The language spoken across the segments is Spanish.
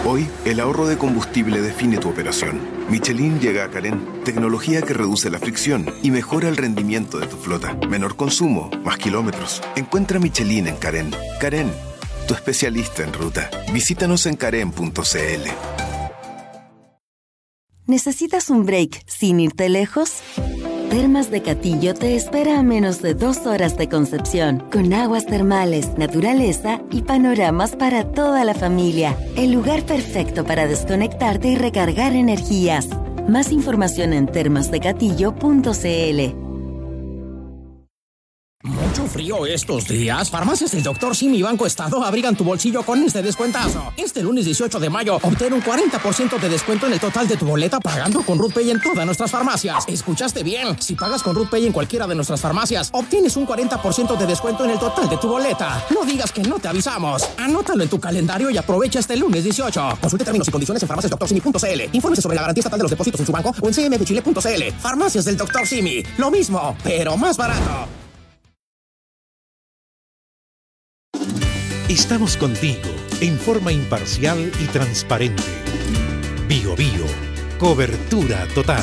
Hoy, el ahorro de combustible define tu operación. Michelin llega a Carén, tecnología que reduce la fricción y mejora el rendimiento de tu flota. Menor consumo, más kilómetros. Encuentra Michelin en Carén. Carén, tu especialista en ruta. Visítanos en carén.cl. ¿Necesitas un break sin irte lejos? Termas de Catillo te espera a menos de 2 horas de Concepción, con aguas termales, naturaleza y panoramas para toda la familia. El lugar perfecto para desconectarte y recargar energías. Más información en termasdecatillo.cl. Mucho frío estos días. Farmacias del Dr. Simi y Banco Estado abrigan tu bolsillo con este descuentazo. Este lunes 18 de mayo, obtén un 40% de descuento en el total de tu boleta pagando con RutPay en todas nuestras farmacias. ¿Escuchaste bien? Si pagas con RutPay en cualquiera de nuestras farmacias, obtienes un 40% de descuento en el total de tu boleta. No digas que no te avisamos. Anótalo en tu calendario y aprovecha este lunes 18. Consulte términos y condiciones en farmaciasdrsimi.cl. Infórmese sobre la garantía estatal de los depósitos en su banco o en cmfchile.cl. Farmacias del Dr. Simi. Lo mismo, pero más barato. Estamos contigo en forma imparcial y transparente. Bio Bio, cobertura total.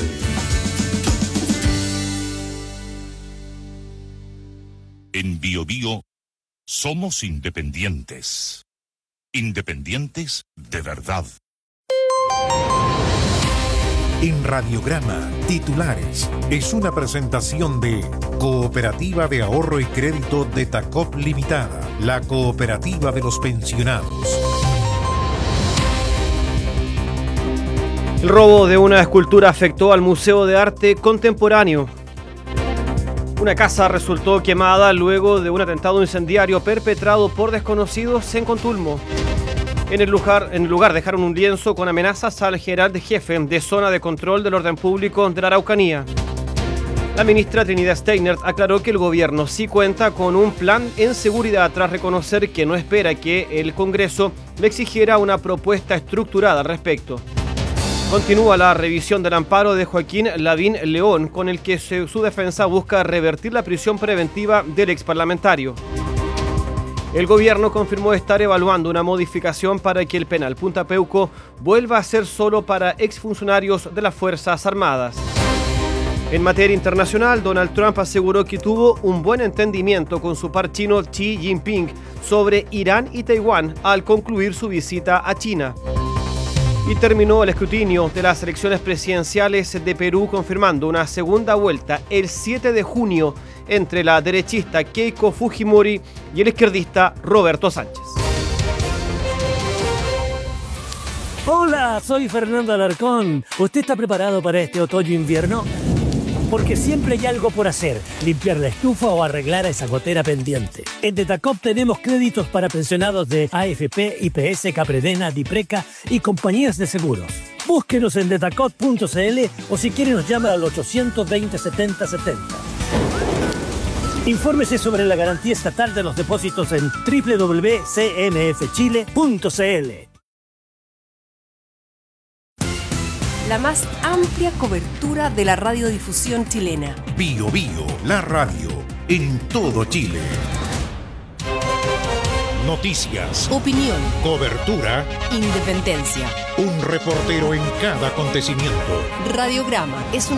En Bio Bio somos independientes. Independientes de verdad. En Radiograma, titulares, es una presentación de Cooperativa de Ahorro y Crédito de Tacop Limitada, la cooperativa de los pensionados. El robo de una escultura afectó al Museo de Arte Contemporáneo. Una casa resultó quemada luego de un atentado incendiario perpetrado por desconocidos en Contulmo. En el lugar dejaron un lienzo con amenazas al general de jefe de zona de control del orden público de la Araucanía. La ministra Trinidad Steiner aclaró que el gobierno sí cuenta con un plan en seguridad tras reconocer que no espera que el Congreso le exigiera una propuesta estructurada al respecto. Continúa la revisión del amparo de Joaquín Lavín León, con el que su defensa busca revertir la prisión preventiva del exparlamentario. El gobierno confirmó estar evaluando una modificación para que el penal Punta Peuco vuelva a ser solo para exfuncionarios de las Fuerzas Armadas. En materia internacional, Donald Trump aseguró que tuvo un buen entendimiento con su par chino Xi Jinping sobre Irán y Taiwán al concluir su visita a China. Y terminó el escrutinio de las elecciones presidenciales de Perú, confirmando una segunda vuelta el 7 de junio entre la derechista Keiko Fujimori y el izquierdista Roberto Sánchez. Hola, soy Fernando Alarcón. ¿Usted está preparado para este otoño-invierno? Porque siempre hay algo por hacer, limpiar la estufa o arreglar esa gotera pendiente. En Detacop tenemos créditos para pensionados de AFP, IPS, Capredena, Dipreca y compañías de seguros. Búsquenos en detacop.cl o si quiere nos llama al 820 70 70. Infórmese sobre la garantía estatal de los depósitos en www.cmfchile.cl. La más amplia cobertura de la radiodifusión chilena. Bio Bio, la radio, en todo Chile. Noticias, Opinión, cobertura, independencia. un reportero en cada acontecimiento. Radiograma es un